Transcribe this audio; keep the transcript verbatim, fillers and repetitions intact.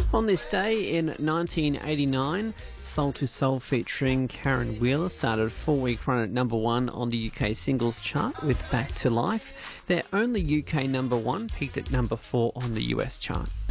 On this day in nineteen eighty-nine, Soul to Soul featuring Karen Wheeler started a four-week run at number one on the U K singles chart with Back to Life. Their only U K number one peaked at number four on the U S chart.